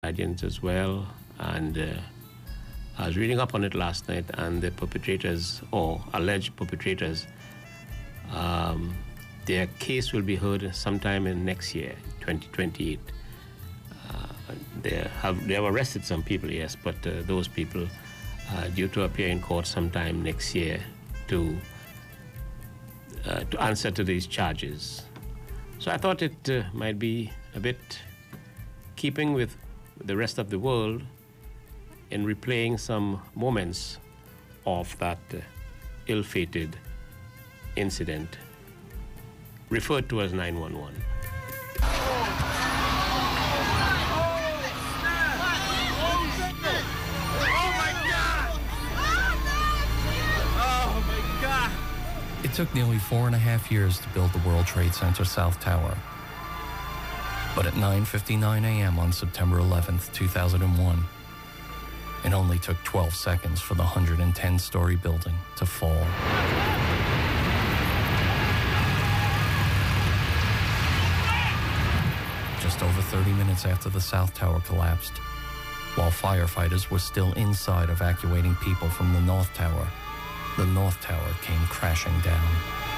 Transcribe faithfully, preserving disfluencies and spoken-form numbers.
Guardians as well. And uh, I was reading up on it last night, and the perpetrators, or alleged perpetrators, um, their case will be heard sometime in next year, twenty twenty-eight. Uh, they have they have arrested some people, yes, but uh, those people are due to appear in court sometime next year to uh, to answer to these charges. So I thought it uh, might be a bit keeping with the rest of the world in replaying some moments of that uh, ill-fated incident referred to as nine one one. It took nearly four and a half years to build the World Trade Center South Tower. But at nine fifty-nine a.m. on September eleventh, two thousand one, it only took twelve seconds for the one hundred ten story building to fall. Just over thirty minutes after the South Tower collapsed, while firefighters were still inside evacuating people from the North Tower, the North Tower came crashing down.